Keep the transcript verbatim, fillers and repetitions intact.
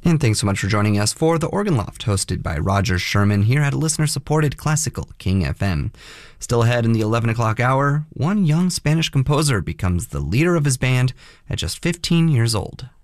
And thanks so much for joining us for The Organ Loft, hosted by Roger Sherman here at listener-supported Classical King F M. Still ahead in the eleven o'clock hour, one young Spanish composer becomes the leader of his band at just fifteen years old.